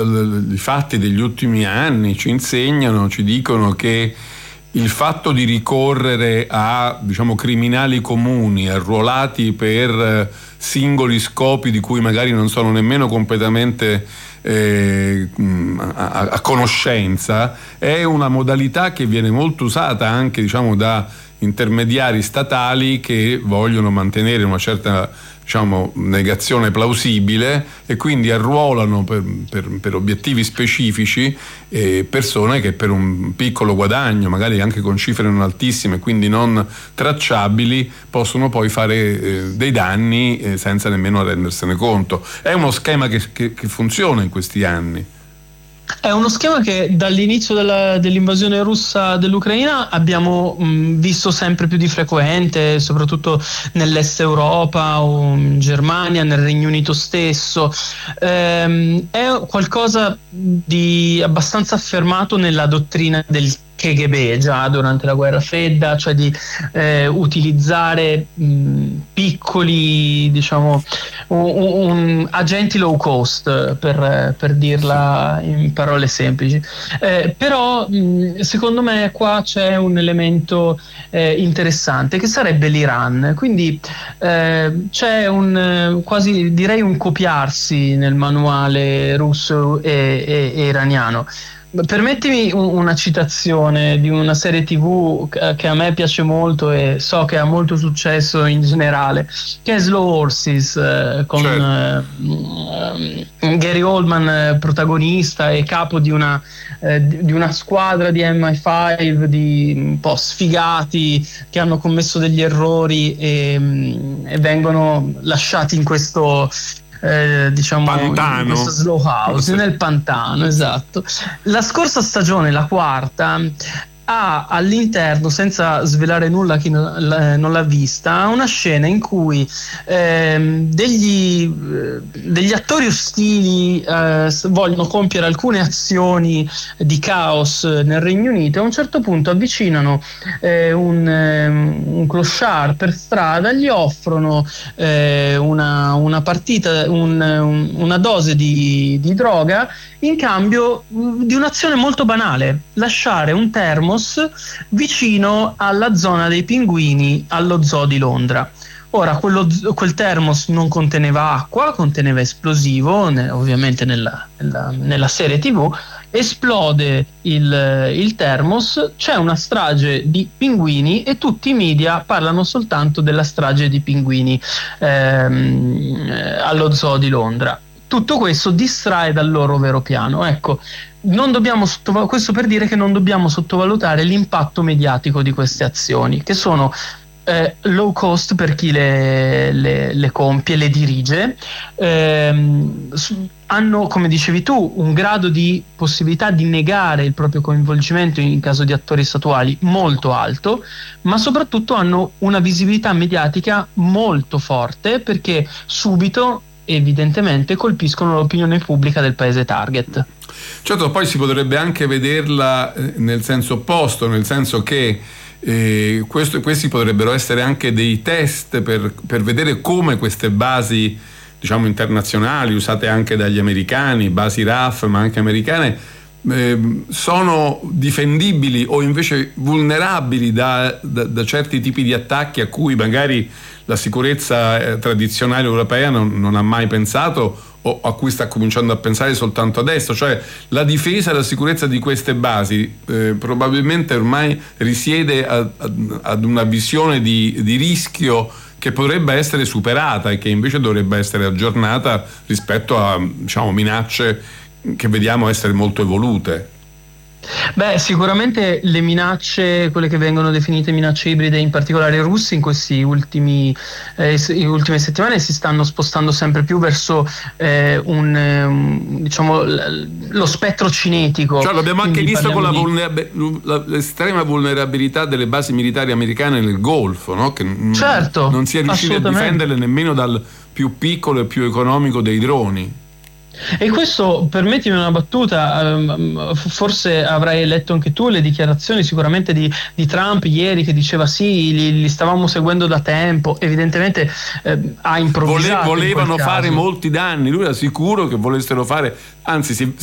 i fatti degli ultimi anni ci insegnano, ci dicono che il fatto di ricorrere a, diciamo, criminali comuni arruolati per singoli scopi di cui magari non sono nemmeno completamente a conoscenza è una modalità che viene molto usata anche, diciamo, da intermediari statali che vogliono mantenere una certa, diciamo, negazione plausibile, e quindi arruolano per obiettivi specifici persone che per un piccolo guadagno, magari anche con cifre non altissime, quindi non tracciabili, possono poi fare dei danni senza nemmeno rendersene conto. È uno schema che funziona in questi anni. È uno schema che dall'inizio dell'invasione russa dell'Ucraina abbiamo visto sempre più di frequente, soprattutto nell'est Europa o in Germania, nel Regno Unito stesso. È qualcosa di abbastanza affermato nella dottrina del KGB già durante la guerra fredda, cioè di utilizzare piccoli, diciamo, agenti low cost, per dirla in parole semplici. Però secondo me qua c'è un elemento interessante, che sarebbe l'Iran. Quindi c'è quasi direi un copiarsi nel manuale russo e iraniano. Permettimi una citazione di una serie TV che a me piace molto e so che ha molto successo in generale, che è Slow Horses, con Gary Oldman protagonista e capo di una squadra di MI5 di un po' sfigati che hanno commesso degli errori e vengono lasciati in questo diciamo pantano. In questo slow house, nel pantano, esatto. La scorsa stagione, la quarta, ha all'interno, senza svelare nulla a chi non l'ha vista, una scena in cui degli attori ostili vogliono compiere alcune azioni di caos nel Regno Unito, e a un certo punto avvicinano un clochard per strada, gli offrono una partita, una dose di droga in cambio di un'azione molto banale: lasciare un termos vicino alla zona dei pinguini allo zoo di Londra. Ora, quel termos non conteneva acqua, conteneva esplosivo, ovviamente nella serie TV. Esplode il termos, c'è una strage di pinguini e tutti i media parlano soltanto della strage di pinguini allo zoo di Londra. Tutto questo distrae dal loro vero piano. Ecco, questo per dire che non dobbiamo sottovalutare l'impatto mediatico di queste azioni, che sono low cost per chi le compie, le dirige, hanno, come dicevi tu, un grado di possibilità di negare il proprio coinvolgimento in caso di attori statuali molto alto, ma soprattutto hanno una visibilità mediatica molto forte, perché subito evidentemente colpiscono l'opinione pubblica del paese target. Certo, poi si potrebbe anche vederla nel senso opposto, nel senso che questi potrebbero essere anche dei test per vedere come queste basi, diciamo, internazionali, usate anche dagli americani, basi RAF ma anche americane, sono difendibili o invece vulnerabili da certi tipi di attacchi a cui magari la sicurezza tradizionale europea non ha mai pensato, o a cui sta cominciando a pensare soltanto adesso. Cioè la difesa e la sicurezza di queste basi probabilmente ormai risiede ad una visione di rischio che potrebbe essere superata e che invece dovrebbe essere aggiornata rispetto a, diciamo, minacce che vediamo essere molto evolute. Beh, sicuramente le minacce, quelle che vengono definite minacce ibride, in particolare russe, in questi ultime settimane si stanno spostando sempre più verso diciamo lo spettro cinetico. Cioè, l'abbiamo anche visto con l'estrema vulnerabilità delle basi militari americane nel Golfo, no? Che certo, non si è riusciti a difenderle nemmeno dal più piccolo e più economico dei droni. E questo, permettimi una battuta, forse avrai letto anche tu le dichiarazioni sicuramente di Trump ieri, che diceva sì, li stavamo seguendo da tempo. Evidentemente ha improvvisato. Volevano fare molti danni, lui era sicuro che volessero fare, anzi